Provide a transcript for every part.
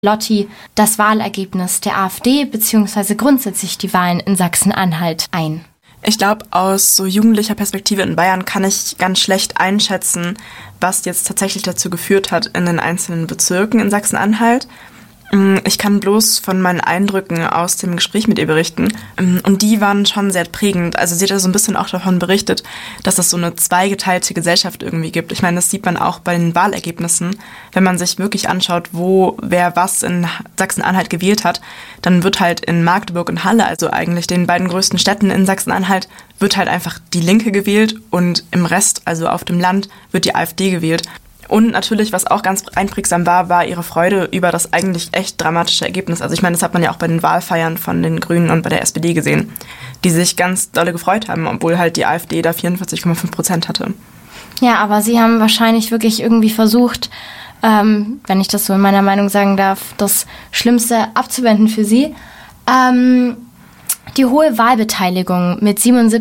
Lotti, das Wahlergebnis der AfD bzw. grundsätzlich die Wahlen in Sachsen-Anhalt ein? Ich glaube, aus so jugendlicher Perspektive in Bayern kann ich ganz schlecht einschätzen, was jetzt tatsächlich dazu geführt hat in den einzelnen Bezirken in Sachsen-Anhalt. Ich kann bloß von meinen Eindrücken aus dem Gespräch mit ihr berichten. Und die waren schon sehr prägend. Also sie hat ja so ein bisschen auch davon berichtet, dass es so eine zweigeteilte Gesellschaft irgendwie gibt. Ich meine, das sieht man auch bei den Wahlergebnissen. Wenn man sich wirklich anschaut, wo wer was in Sachsen-Anhalt gewählt hat, dann wird halt in Magdeburg und Halle, also eigentlich den beiden größten Städten in Sachsen-Anhalt, wird halt einfach die Linke gewählt und im Rest, also auf dem Land, wird die AfD gewählt. Und natürlich, was auch ganz einprägsam war ihre Freude über das eigentlich echt dramatische Ergebnis. Also ich meine, das hat man ja auch bei den Wahlfeiern von den Grünen und bei der SPD gesehen, die sich ganz dolle gefreut haben, obwohl halt die AfD da 44,5% hatte. Ja, aber sie haben wahrscheinlich wirklich irgendwie versucht, wenn ich das so in meiner Meinung sagen darf, das Schlimmste abzuwenden für sie. Die hohe Wahlbeteiligung mit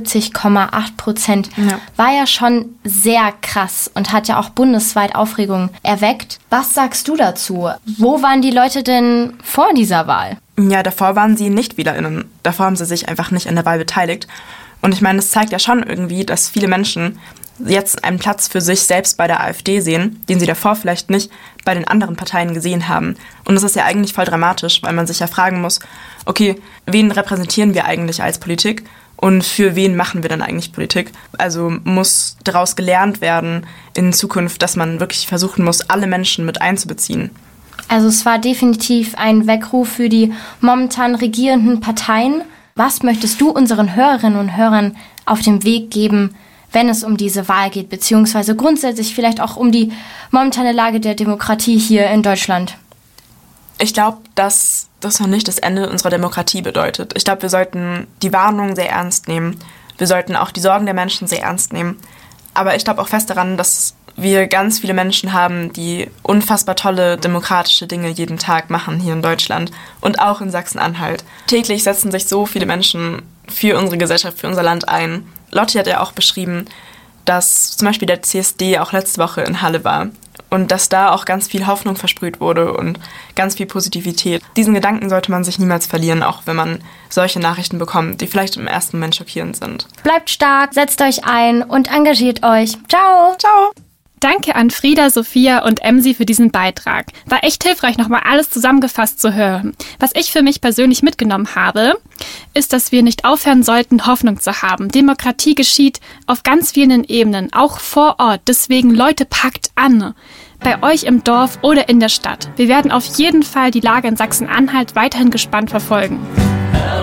77,8% war ja schon sehr krass und hat ja auch bundesweit Aufregung erweckt. Was sagst du dazu? Wo waren die Leute denn vor dieser Wahl? Ja, davor waren sie NichtWählerInnen. Davor haben sie sich einfach nicht an der Wahl beteiligt. Und ich meine, das zeigt ja schon irgendwie, dass viele Menschen jetzt einen Platz für sich selbst bei der AfD sehen, den sie davor vielleicht nicht bei den anderen Parteien gesehen haben. Und das ist ja eigentlich voll dramatisch, weil man sich ja fragen muss, okay, wen repräsentieren wir eigentlich als Politik und für wen machen wir dann eigentlich Politik? Also muss daraus gelernt werden in Zukunft, dass man wirklich versuchen muss, alle Menschen mit einzubeziehen. Also es war definitiv ein Weckruf für die momentan regierenden Parteien. Was möchtest du unseren Hörerinnen und Hörern auf den Weg geben, wenn es um diese Wahl geht, beziehungsweise grundsätzlich vielleicht auch um die momentane Lage der Demokratie hier in Deutschland? Ich glaube, dass das noch nicht das Ende unserer Demokratie bedeutet. Ich glaube, wir sollten die Warnung sehr ernst nehmen. Wir sollten auch die Sorgen der Menschen sehr ernst nehmen. Aber ich glaube auch fest daran, dass wir ganz viele Menschen haben, die unfassbar tolle demokratische Dinge jeden Tag machen hier in Deutschland und auch in Sachsen-Anhalt. Täglich setzen sich so viele Menschen für unsere Gesellschaft, für unser Land ein. Lotti hat ja auch beschrieben, dass zum Beispiel der CSD auch letzte Woche in Halle war und dass da auch ganz viel Hoffnung versprüht wurde und ganz viel Positivität. Diesen Gedanken sollte man sich niemals verlieren, auch wenn man solche Nachrichten bekommt, die vielleicht im ersten Moment schockierend sind. Bleibt stark, setzt euch ein und engagiert euch. Ciao! Ciao! Danke an Frieda, Sophia und Emsi für diesen Beitrag. War echt hilfreich, nochmal alles zusammengefasst zu hören. Was ich für mich persönlich mitgenommen habe, ist, dass wir nicht aufhören sollten, Hoffnung zu haben. Demokratie geschieht auf ganz vielen Ebenen, auch vor Ort. Deswegen, Leute, packt an. Bei euch im Dorf oder in der Stadt. Wir werden auf jeden Fall die Lage in Sachsen-Anhalt weiterhin gespannt verfolgen.